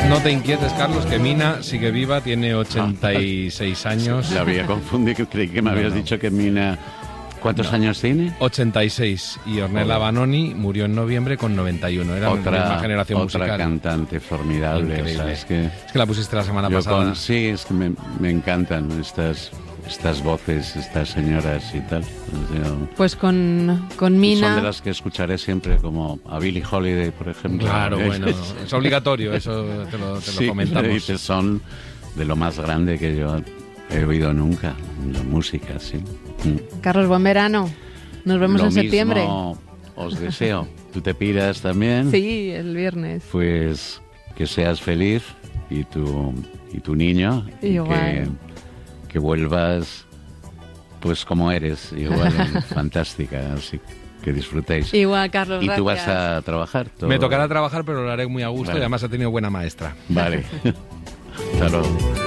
No te inquietes, Carlos, que Mina sigue viva, tiene 86 años. La había confundido, creí que me habías dicho que Mina... ¿Cuántos años tiene? 86. Y Ornella Vanoni murió en noviembre con 91. Era la misma generación musical. Otra cantante formidable. Increíble. O sea, es que la pusiste la semana pasada. Sí, es que me encantan estas voces, estas señoras y tal. Pues con Mina... Son de las que escucharé siempre, como a Billie Holiday, por ejemplo. Claro, bueno, es obligatorio, eso te lo comentamos. Sí, son de lo más grande que yo he oído nunca, la música, sí. Carlos, buen verano. Nos vemos en septiembre. Lo mismo os deseo. ¿Tú te piras también? Sí, el viernes. Pues que seas feliz y tu niño. Igual. Y que vuelvas pues como eres, igual, fantástica, así que disfrutéis. Igual, Carlos, ¿Y tú gracias. vas a trabajar? Me tocará trabajar, pero lo haré muy a gusto. Vale. Y además ha tenido buena maestra. Vale. Hasta luego.